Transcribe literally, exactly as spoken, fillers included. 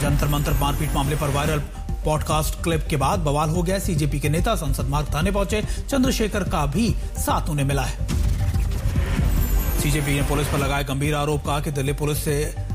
जंतर मंतर मारपीट मामले पर वायरल पॉडकास्ट क्लिप के बाद बवाल हो गया। सीजेपी के नेता संसद मार्ग थाने पहुंचे, चंद्रशेखर का भी साथ उन्हें मिला है। सीजेपी ने पुलिस पर लगाए गंभीर आरोप, कहा कि दिल्ली पुलिस से